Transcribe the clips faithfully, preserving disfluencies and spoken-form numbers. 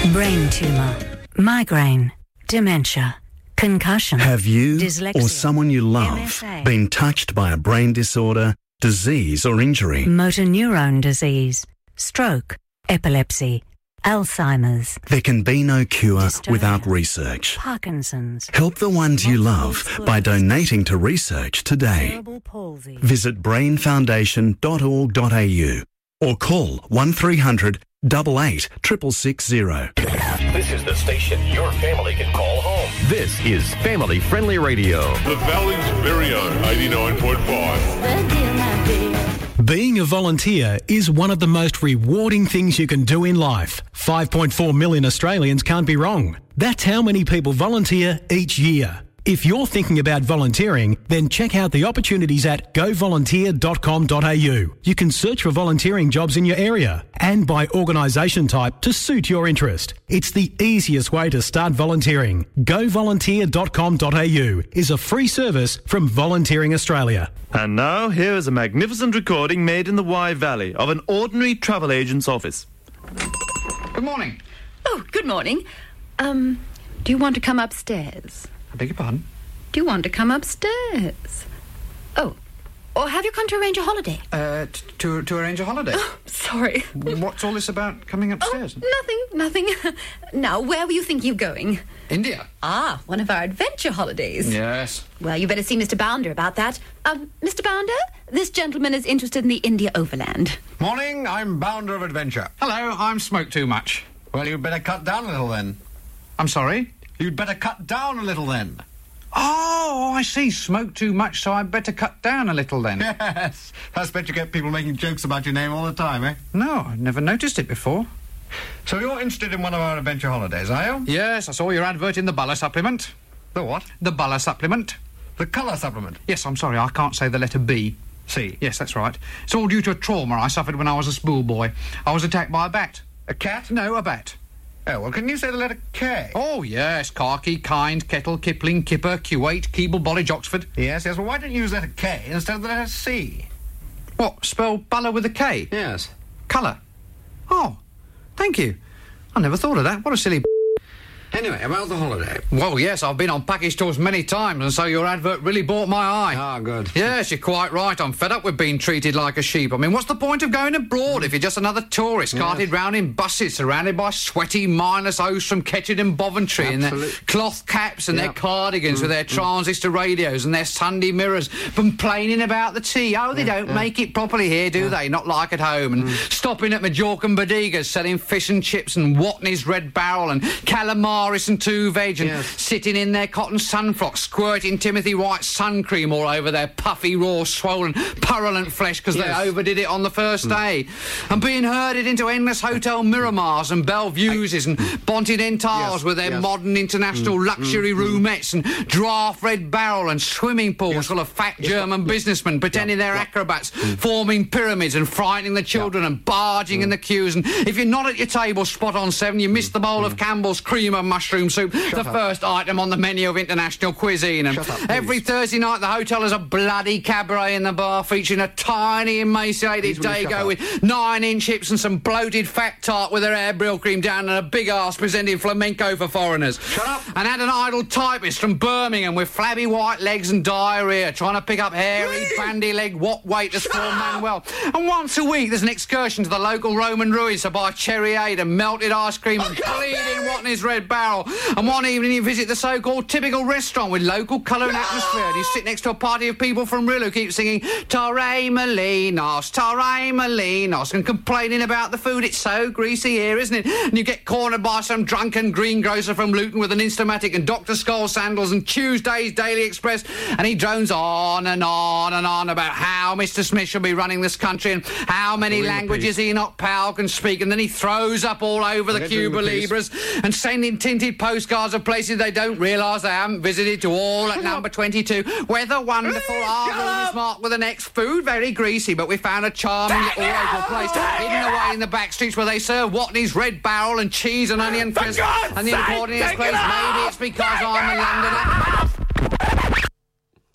Brain tumour, migraine, dementia, concussion. Have you dyslexia, or someone you love M S A, been touched by a brain disorder, disease or injury? motor neurone disease, stroke, epilepsy, Alzheimer's, There can be no cure Dystonia, without research. Parkinson's, Help the ones you multiple love sclerosis, by donating to research today. cerebral palsy. Visit brain foundation dot org dot a u or call one three hundred, eight eight, six six six zero. This is the station your family can call home. This is Family Friendly Radio. The Valley's very own eighty-nine point five. Being a volunteer is one of the most rewarding things you can do in life. five point four million Australians can't be wrong. That's how many people volunteer each year. If you're thinking about volunteering, then check out the opportunities at go volunteer dot com dot a u. You can search for volunteering jobs in your area and by organisation type to suit your interest. It's the easiest way to start volunteering. go volunteer dot com dot a u is a free service from Volunteering Australia. And now, here is a magnificent recording made in the Wye Valley of an ordinary travel agent's office. Good morning. Oh, good morning. Um, do you want to come upstairs? I beg your pardon? Do you want to come upstairs? Oh, or have you come to arrange a holiday? Uh, t- to, to arrange a holiday. Oh, sorry. What's all this about coming upstairs? Oh, nothing, nothing. Now, where were you thinking of going? India. Ah, one of our adventure holidays. Yes. Well, you better see Mister Bounder about that. Um, Mister Bounder, this gentleman is interested in the India Overland. Morning, I'm Bounder of Adventure. Hello, I'm Smoke Too Much. Well, you'd better cut down a little then. I'm sorry? You'd better cut down a little then. Oh, I see. Smoke too much, so I'd better cut down a little then. Yes. I expect you get people making jokes about your name all the time, eh? No, I've never noticed it before. So you're interested in one of our adventure holidays, are you? Yes, I saw your advert in the Bala supplement. The what? The Bala supplement. The colour supplement? Yes, I'm sorry, I can't say the letter B. C. Yes, that's right. It's all due to a trauma I suffered when I was a schoolboy. I was attacked by a bat. A cat? No, a bat. Oh, well, can you say the letter K? Oh, yes. Khaki, Kind, Kettle, Kipling, Kipper, Kuwait, Keble, Bollidge, Oxford. Yes, yes. Well, why don't you use the letter K instead of the letter C? What, spell Bala with a K? Yes. Colour. Oh, thank you. I never thought of that. What a silly... Anyway, about the holiday. Well, yes, I've been on package tours many times, and so your advert really bought my eye. Ah, good. Yes, you're quite right. I'm fed up with being treated like a sheep. I mean, what's the point of going abroad mm. if you're just another tourist carted yes. round in buses, surrounded by sweaty, mindless hosts from Ketchard and Boventry in their cloth caps and yep. their cardigans mm. with their transistor mm. radios and their Sunday mirrors, complaining about the tea. Oh, they yeah, don't yeah. make it properly here, do yeah. they? Not like at home. And mm. stopping at Majorcan Bodegas, selling fish and chips and Watney's Red Barrel and calamari and two veg and yes. sitting in their cotton sunfrocks, squirting Timothy White sun cream all over their puffy, raw, swollen, purulent flesh because yes. they overdid it on the first mm. day, and being herded into endless Hotel Miramars and Bellevues and Bontidentals yes. with their yes. modern international mm. luxury mm. roomettes and draft Red Barrel and swimming pools yes. full of fat yes. German yes. businessmen pretending yeah. they're yeah. acrobats, mm. forming pyramids and frightening the children yeah. and barging mm. in the queues. And if you're not at your table spot on seven, you miss the bowl mm. of Campbell's cream and mushroom soup, Shut the up. first item on the menu of international cuisine. And up, every Thursday night the hotel has a bloody cabaret in the bar featuring a tiny emaciated Dago with nine-inch hips and some bloated fat tart with her hair brill cream down and a big arse presenting flamenco for foreigners. Shut up. And had an idle typist from Birmingham with flabby white legs and diarrhoea trying to pick up hairy, bandy-legged, what-waiters for Manuel. And once a week there's an excursion to the local Roman ruins to buy cherryade and melted ice cream and bleeding Watney's Red Barrel. And one evening you visit the so-called typical restaurant with local colour and atmosphere, and you sit next to a party of people from Rill who keep singing Torre Molinos, Torre Molinos, and complaining about the food. It's so greasy here, isn't it? And you get cornered by some drunken greengrocer from Luton with an Instamatic and Doctor Scholl sandals and Tuesday's Daily Express, and he drones on and on and on about how Mister Smith should be running this country and how many languages Enoch Powell can speak, and then he throws up all over the Cuba Libras and sending tinted postcards of places they don't realise they haven't visited to all at number twenty-two. Weather wonderful, our room is marked with an X. Food very greasy, but we found a charming little local place hidden away in the back streets where they serve Watney's Red Barrel and cheese and onion crisp. And the important is, please, maybe it's because I'm a Londoner.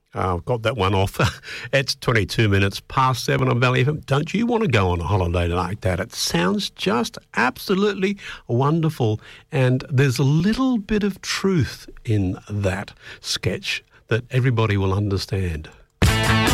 Uh, I've got that one off. It's twenty-two minutes past seven on Valley F M. Don't you want to go on a holiday like that? It sounds just absolutely wonderful. And there's a little bit of truth in that sketch that everybody will understand.